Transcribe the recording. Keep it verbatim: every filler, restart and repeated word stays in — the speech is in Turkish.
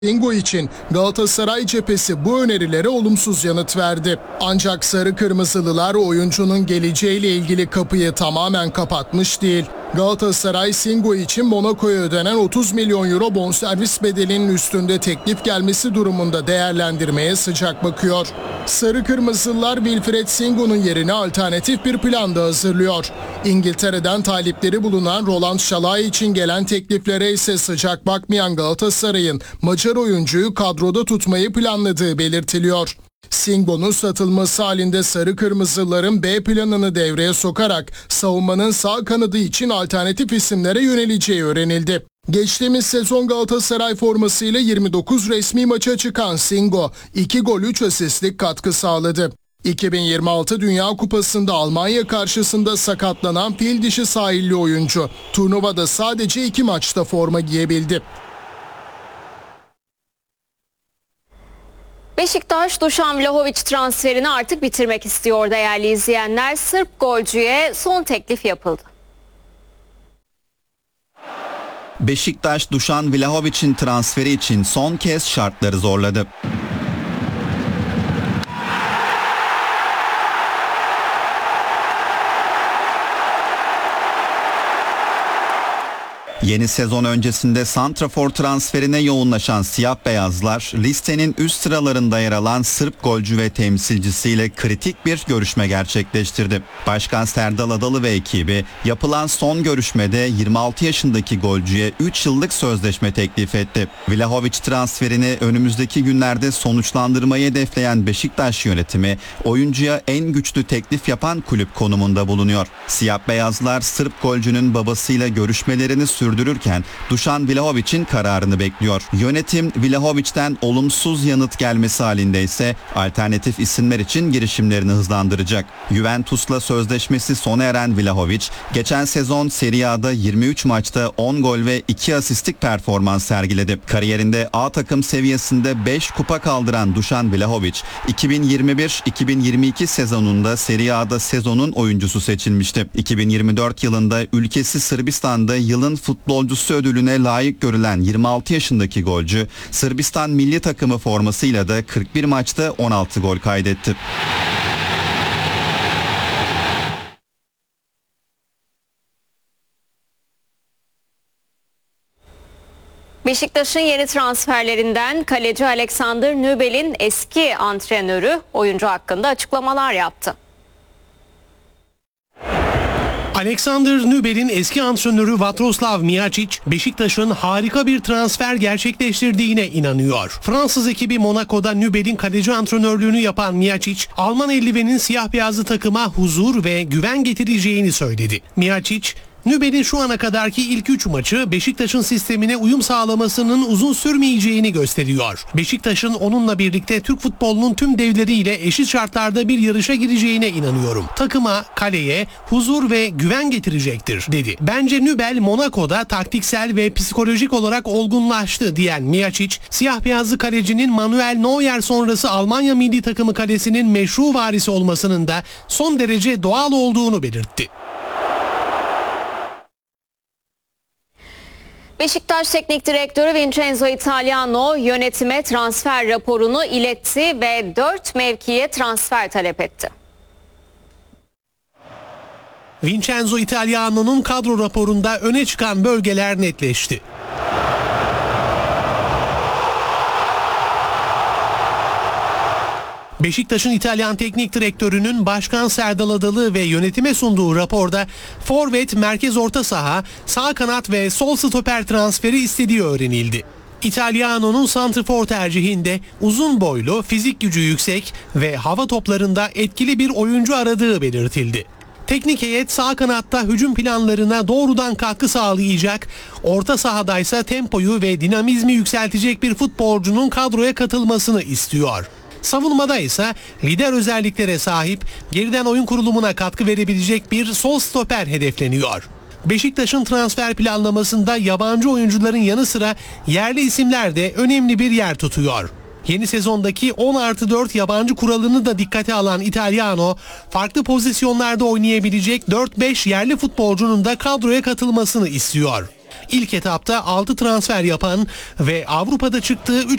Singo için Galatasaray cephesi bu önerilere olumsuz yanıt verdi. Ancak sarı kırmızılılar oyuncunun geleceğiyle ilgili kapıyı tamamen kapatmış değil. Galatasaray Singo için Monaco'ya ödenen otuz milyon euro bonservis bedelinin üstünde teklif gelmesi durumunda değerlendirmeye sıcak bakıyor. Sarı kırmızılılar Wilfried Singo'nun yerine alternatif bir plan da hazırlıyor. İngiltere'den talipleri bulunan Roland Şalay için gelen tekliflere ise sıcak bakmayan Galatasaray'ın Macar oyuncuyu kadroda tutmayı planladığı belirtiliyor. Singo'nun satılması halinde sarı kırmızıların B planını devreye sokarak savunmanın sağ kanadı için alternatif isimlere yöneleceği öğrenildi. Geçtiğimiz sezon Galatasaray formasıyla yirmi dokuz resmi maça çıkan Singo iki gol üç asistlik katkı sağladı. iki bin yirmi altı Dünya Kupası'nda Almanya karşısında sakatlanan fil dişi sahilli oyuncu turnuvada sadece iki maçta forma giyebildi. Beşiktaş, Dušan Vlahović transferini artık bitirmek istiyor değerli izleyenler. Sırp golcüye son teklif yapıldı. Beşiktaş, Dušan Vlahović'in transferi için son kez şartları zorladı. Yeni sezon öncesinde santrafor transferine yoğunlaşan siyah beyazlar listenin üst sıralarında yer alan Sırp golcü ve temsilcisiyle kritik bir görüşme gerçekleştirdi. Başkan Serdal Adalı ve ekibi yapılan son görüşmede yirmi altı yaşındaki golcüye üç yıllık sözleşme teklif etti. Vlahović transferini önümüzdeki günlerde sonuçlandırmayı hedefleyen Beşiktaş yönetimi oyuncuya en güçlü teklif yapan kulüp konumunda bulunuyor. Siyah beyazlar Sırp golcünün babasıyla görüşmelerini sürdürdü. Sürdürürken Dušan Vlahović'in kararını bekliyor. Yönetim Vlahović'ten olumsuz yanıt gelmesi halinde ise alternatif isimler için girişimlerini hızlandıracak. Juventus'la sözleşmesi sona eren Vlahović, geçen sezon Serie A'da yirmi üç maçta on gol ve iki asistlik performans sergiledi. Kariyerinde A takım seviyesinde beş kupa kaldıran Dušan Vlahović, iki bin yirmi bir iki bin yirmi iki sezonunda Serie A'da sezonun oyuncusu seçilmişti. iki bin yirmi dört yılında ülkesi Sırbistan'da yılın futbol futbolcusu ödülüne layık görülen yirmi altı yaşındaki golcü Sırbistan milli takımı formasıyla da kırk bir maçta on altı gol kaydetti. Beşiktaş'ın yeni transferlerinden kaleci Alexander Nübel'in eski antrenörü oyuncu hakkında açıklamalar yaptı. Alexander Nübel'in eski antrenörü Vatroslav Mijacic, Beşiktaş'ın harika bir transfer gerçekleştirdiğine inanıyor. Fransız ekibi Monaco'da Nübel'in kaleci antrenörlüğünü yapan Mijacic, Alman eldivenin siyah beyazlı takıma huzur ve güven getireceğini söyledi. Mijacic, Nübel'in şu ana kadarki ilk üç maçı Beşiktaş'ın sistemine uyum sağlamasının uzun sürmeyeceğini gösteriyor. Beşiktaş'ın onunla birlikte Türk futbolunun tüm devleriyle eşit şartlarda bir yarışa gireceğine inanıyorum. Takıma, kaleye huzur ve güven getirecektir, dedi. Bence Nübel Monaco'da taktiksel ve psikolojik olarak olgunlaştı diyen Mijacic, siyah beyazlı kalecinin Manuel Neuer sonrası Almanya milli takımı kalesinin meşru varisi olmasının da son derece doğal olduğunu belirtti. Beşiktaş Teknik Direktörü Vincenzo Italiano yönetime transfer raporunu iletti ve dört mevkiye transfer talep etti. Vincenzo Italiano'nun kadro raporunda öne çıkan bölgeler netleşti. Beşiktaş'ın İtalyan Teknik Direktörü'nün Başkan Serdal Adalı ve yönetime sunduğu raporda forvet, merkez orta saha, sağ kanat ve sol stoper transferi istediği öğrenildi. Italiano'nun santrfor tercihinde uzun boylu, fizik gücü yüksek ve hava toplarında etkili bir oyuncu aradığı belirtildi. Teknik heyet sağ kanatta hücum planlarına doğrudan katkı sağlayacak, orta sahadaysa tempoyu ve dinamizmi yükseltecek bir futbolcunun kadroya katılmasını istiyor. Savunmada ise lider özelliklere sahip, geriden oyun kurulumuna katkı verebilecek bir sol stoper hedefleniyor. Beşiktaş'ın transfer planlamasında yabancı oyuncuların yanı sıra yerli isimler de önemli bir yer tutuyor. Yeni sezondaki on artı dört yabancı kuralını da dikkate alan Italiano, farklı pozisyonlarda oynayabilecek dört beş yerli futbolcunun da kadroya katılmasını istiyor. İlk etapta altı transfer yapan ve Avrupa'da çıktığı